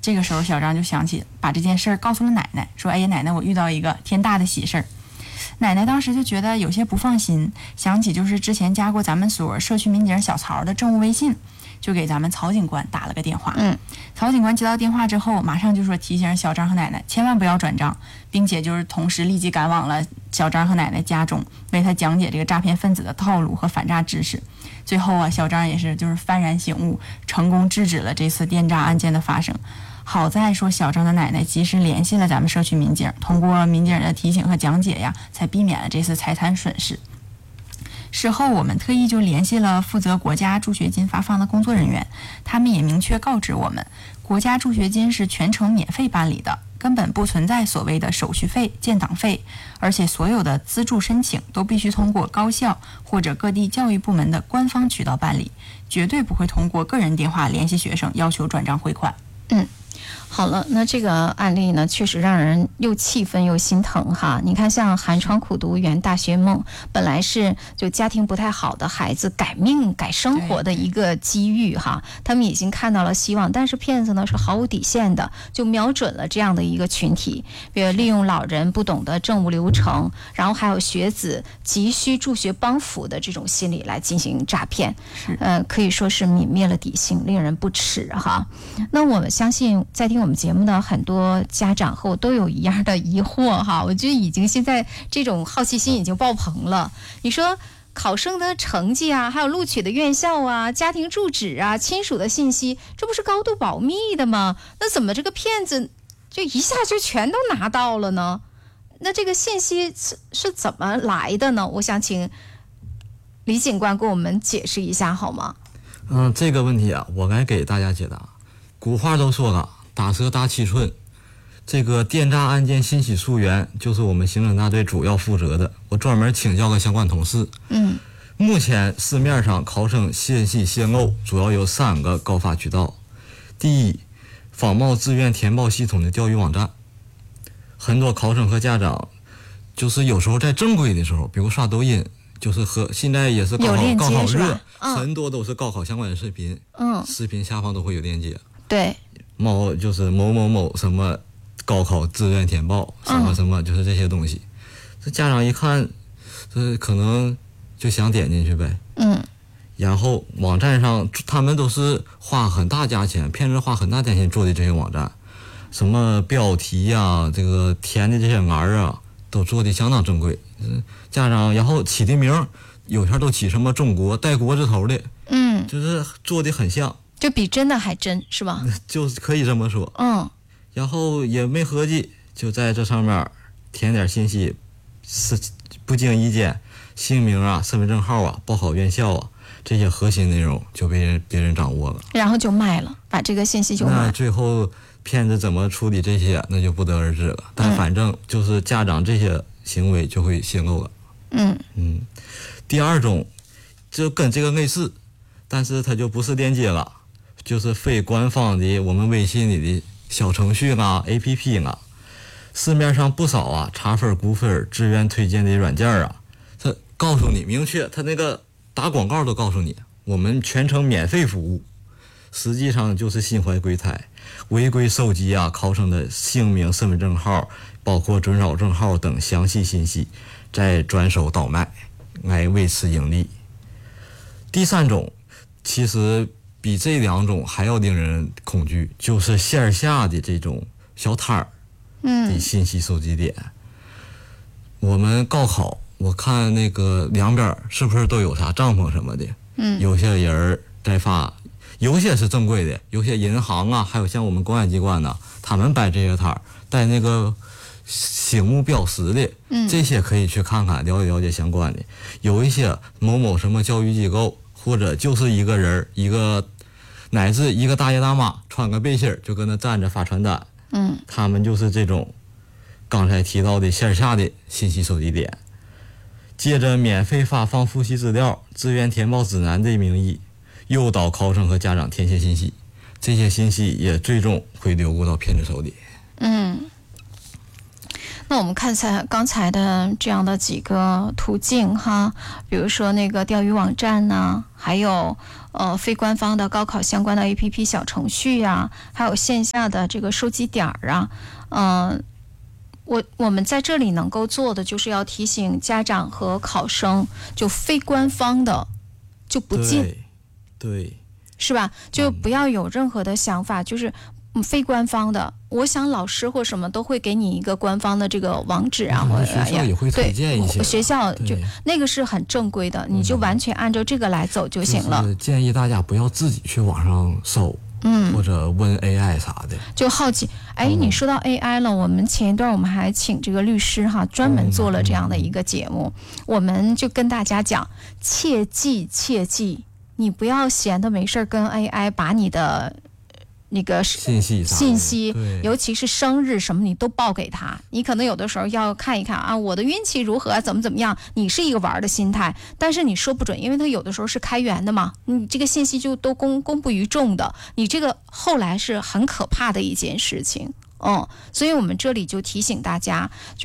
这个时候小张就想起把这件事儿告诉了奶奶，说：“哎呀，奶奶，我遇到一个天大的喜事儿。”奶奶当时就觉得有些不放心，想起就是之前加过咱们所社区民警小曹的政务微信，就给咱们曹警官打了个电话。曹警官接到电话之后，马上就说提醒小张和奶奶千万不要转账，并且就是同时立即赶往了小张和奶奶家中，为他讲解这个诈骗分子的套路和反诈知识。最后啊，小张也是就是幡然醒悟，成功制止了这次电诈案件的发生。好在说小张的奶奶及时联系了咱们社区民警，通过民警的提醒和讲解呀，才避免了这次财产损失。事后我们特意就联系了负责国家助学金发放的工作人员，他们也明确告知我们，国家助学金是全程免费办理的，根本不存在所谓的手续费、建档费，而且所有的资助申请都必须通过高校或者各地教育部门的官方渠道办理，绝对不会通过个人电话联系学生要求转账汇款。 好了，那这个案例呢，确实让人又气愤又心疼哈。你看，像寒窗苦读圆大学梦，本来是就家庭不太好的孩子改命改生活的一个机遇哈，他们已经看到了希望，但是骗子呢是毫无底线的，就瞄准了这样的一个群体，比如利用老人不懂得政务流程，然后还有学子急需助学帮扶的这种心理来进行诈骗，可以说是泯灭了底线，令人不齿哈。那我们相信在听我们节目的很多家长和我都有一样的疑惑哈，我觉得已经现在这种好奇心已经爆棚了。你说考生的成绩啊，还有录取的院校啊，家庭住址啊，亲属的信息，这不是高度保密的吗？那怎么这个骗子就一下就全都拿到了呢？那这个信息是怎么来的呢？我想请李警官给我们解释一下好吗？ 这个问题啊，我来给大家解答。古话都说了，打蛇打七寸，这个电诈案件信息溯源就是我们刑侦大队主要负责的，我专门请教了相关同事。目前市面上考生信息泄露主要有3个告发渠道。第一，仿冒志愿填报系统的钓鱼网站，很多考生和家长就是有时候在正规的时候，比如刷抖音，就是和现在也是高考热，很多都是高考相关的视频，视频下方都会有链接。 对， 就是某某某什么高考志愿填报什么什么，就是这些东西。这家长一看，这可能就想点进去呗。然后网站上他们都是花很大价钱，骗子花很大价钱做的这些网站，什么标题呀，这个填的这些栏啊，都做的相当正规。家长然后起的名，有些都起什么中国带国字头的，就是做的很像。 就比真的还真是吧？ 就是可以这么说。然后也没合计，就在这上面填点信息，是不经意间姓名啊、身份证号啊、报考院校啊，这些核心内容就被别人掌握了，然后就卖了，把这个信息就卖了。 那最后骗子怎么处理这些，那就不得而知了。但反正就是家长这些行为就会泄露了。第二种就跟这个类似，但是它就不是链接了，就是非官方的我们微信里的小程序啊 APP 啊，市面上不少啊查分估分志愿推荐的软件啊，它告诉你明确，它那个打广告都告诉你我们全程免费服务，实际上就是心怀鬼胎，违规收集啊考生的姓名、身份证号，包括准考证号等详细信息，再转手倒卖来为此盈利。第三种其实比这2种还要令人恐惧，就是线下的这种小摊儿的信息收集点。我们高考我看那个两边是不是都有啥帐篷什么的，有些人在发，有些是正规的，有些银行啊，还有像我们公安机关呢，他们摆这些摊儿带那个醒目标识的，这些可以去看看，了解了解相关的。有一些某某什么教育机构，或者就是一个人，乃至一个大爷大妈穿个背心就搁那站着发传单，他们就是这种刚才提到的线下的信息收集点，借着免费发放复习资料、志愿填报指南的名义，诱导考生和家长填写信息，这些信息也最终会流入到骗子手里。 那我们看刚才的这样的几个途径哈，比如说那个钓鱼网站呢， 还有非官方的高考相关的 APP 小程序啊，还有线下的这个收集点啊，我们在这里能够做的就是要提醒家长和考生，就非官方的就不进， 对， 是吧？就不要有任何的想法，就是非官方的。我想老师或什么都会给你一个官方的这个网址啊，或者学校也会推荐一些， 学校就那个是很正规的，你就完全按照这个来走就行了。 就是建议大家不要自己去网上搜。或者问 AI 啥的， 就好奇。你说到 AI 了，我们前一段我们还请这个律师哈，专门做了这样的一个节目，我们就跟大家讲，切记，你不要闲的没事跟 AI 把你的那个信息，尤其是生日什么，你都报给他。你可能有的时候要看一看啊，我的运气如何，怎么样。你是一个玩的心态，但是你说不准，因为他有的时候是开源的嘛，你这个信息就都公布于众的，你这个后来是很可怕的一件事情。所以我们这里就提醒大家，就是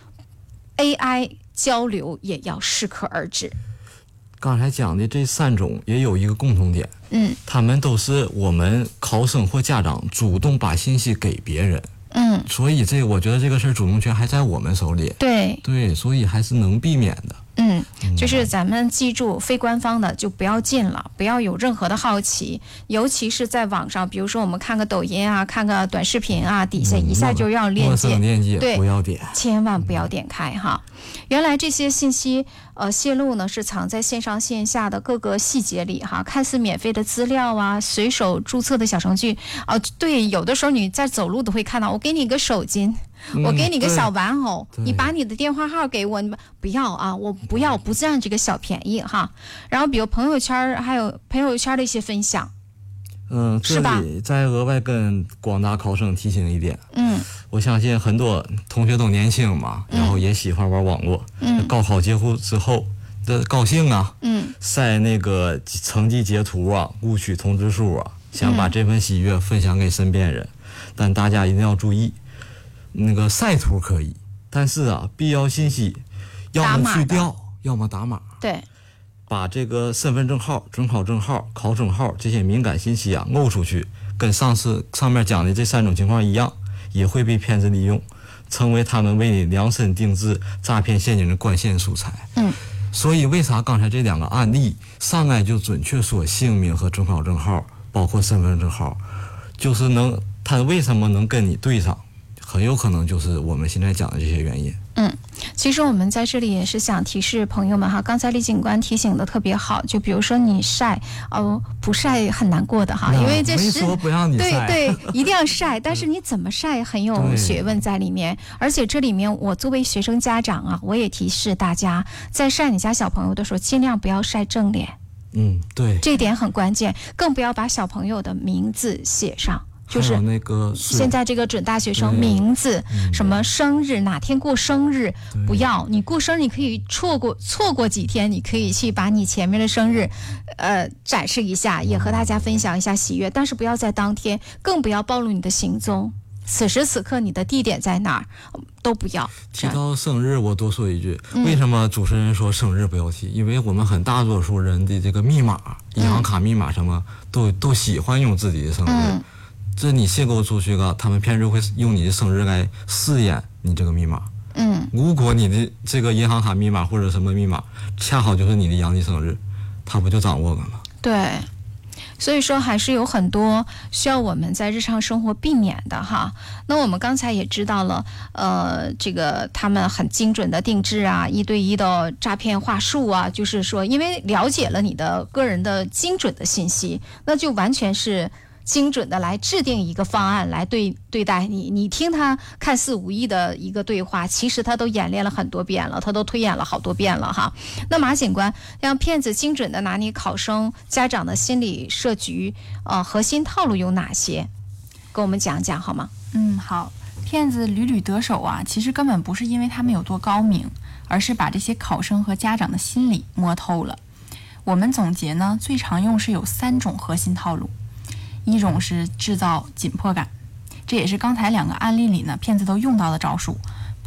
AI 交流也要适可而止。 刚才讲的这3种也有一个共同点，他们都是我们考生或家长主动把信息给别人，所以我觉得这个事儿主动权还在我们手里，对，所以还是能避免的。 就是咱们记住，非官方的就不要进了，不要有任何的好奇，尤其是在网上，比如说我们看个抖音啊，看个短视频啊，底下一下就要链接， 对，不要点， 千万不要点开哈。原来这些信息泄露呢，是藏在线上线下的各个细节里哈，看似免费的资料啊，随手注册的小程序对，有的时候你在走路都会看到，我给你个手巾。我给你个小玩偶，你把你的电话号给我，你不要啊，我不占这个小便宜哈。然后比如朋友圈，还有朋友圈的一些分享， 这里再额外跟广大考生提醒一点，我相信很多同学都年轻嘛，然后也喜欢玩网络，高考结束之后的高兴啊，晒那个成绩截图啊，录取通知书啊，想把这份喜悦分享给身边人，但大家一定要注意。那个晒图可以，但是必要信息要么去掉，要么打码。 对， 把这个身份证号、准考证号、考生号这些敏感信息漏出去，跟上面讲的这3种情况一样，也会被骗子利用，成为他们为你量身定制诈骗陷阱的关键素材。所以为啥刚才这2个案例上来就准确说姓名和准考证号，包括身份证号，就是他为什么能跟你对上？很有可能就是我们现在讲的这些原因。 其实我们在这里也是想提示朋友们哈，刚才李警官提醒的特别好，就比如说你晒，不晒很难过的哈，因为这是没说不让你晒， 对，一定要晒，但是你怎么晒很有学问在里面。而且这里面我作为学生家长啊，我也提示大家，在晒你家小朋友的时候，尽量不要晒正脸。 对， 这点很关键，更不要把小朋友的名字写上。就是那个现在这个准大学生名字什么生日哪天过生日，不要你过生日，你可以错过几天，你可以去把你前面的生日展示一下，也和大家分享一下喜悦，但是不要在当天，更不要暴露你的行踪，此时此刻你的地点在哪儿都不要。 提到生日，我多说一句，为什么主持人说生日不要提？因为我们很大多数人的这个密码、银行卡密码什么都喜欢用自己的生日。这你泄露出去了，他们骗子会用你的生日来试验你这个密码。如果你的这个银行卡密码或者什么密码恰好就是你的阳历生日，他不就掌握了吗？ 对，所以说还是有很多需要我们在日常生活避免的哈。那我们刚才也知道了，这个他们很精准的定制啊，1对1的诈骗话术啊，就是说因为了解了你的个人的精准的信息，那就完全是精准的来制定一个方案来对待你。你听他看似无意的一个对话，其实他都演练了很多遍了，他都推演了好多遍了哈。那马警官让骗子精准的拿捏考生家长的心理设局，核心套路有哪些？跟我们讲讲好吗？ 好。骗子屡屡得手啊，其实根本不是因为他们有多高明，而是把这些考生和家长的心理摸透了。我们总结呢，最常用是有3种核心套路。一种是制造紧迫感，这也是刚才2个案例里呢骗子都用到的招数，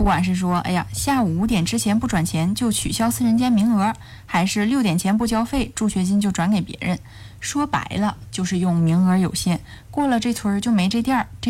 不管是说，哎呀，下午5点之前不转钱就取消私人间名额，还是6点前不交费，助学金就转给别人，说白了就是用名额有限，过了这村就没这店儿。